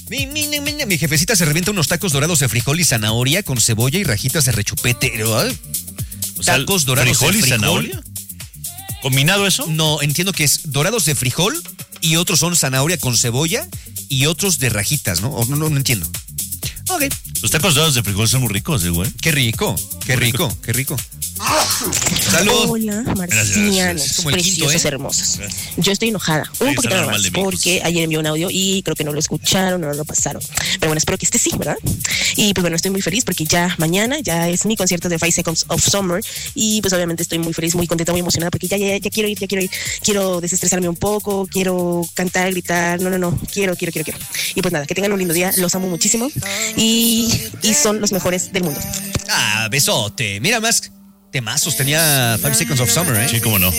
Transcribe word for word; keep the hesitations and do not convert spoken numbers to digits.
Mi, mi, mi, mi, mi jefecita se revienta unos tacos dorados de frijol y zanahoria con cebolla y rajitas de rechupete. ¿Eh? O sea, Tacos dorados frijol de y frijol. zanahoria. ¿Combinado eso? No, entiendo que es dorados de frijol y otros son zanahoria con cebolla y otros de rajitas, ¿no? O no, no, no entiendo. Ok. Los tacos dorados de frijol son muy ricos, ¿eh, güey? Qué rico, qué rico, qué rico. Salud. Hola, marcianos, Es como el quinto, preciosos, ¿eh? hermosos. Yo estoy enojada, Ahí un está poquito nada normal más, de micos. porque ayer envió un audio y creo que no lo escucharon, no lo pasaron. Pero bueno, espero que este sí, ¿verdad? Y pues bueno, estoy muy feliz porque ya mañana ya es mi concierto de Five Seconds of Summer y pues obviamente estoy muy feliz, muy contenta, muy emocionada porque ya, ya, ya quiero ir, ya quiero ir, quiero desestresarme un poco, quiero cantar, gritar, no, no, no, quiero, quiero, quiero, quiero. Y pues nada, que tengan un lindo día, los amo muchísimo y, y son los mejores del mundo. Ah, besote. Mira más temazos tenía Five Seconds of Summer, ¿eh? Sí, cómo no.